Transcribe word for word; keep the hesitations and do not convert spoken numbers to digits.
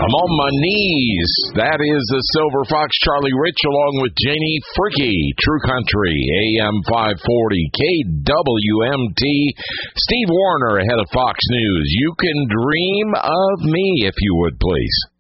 I'm on my knees. That is the Silver Fox, Charlie Rich, along with Janie Freaky. True Country, A M five forty, K W M T. Steve Warner ahead of Fox News. You can dream of me, if you would, please.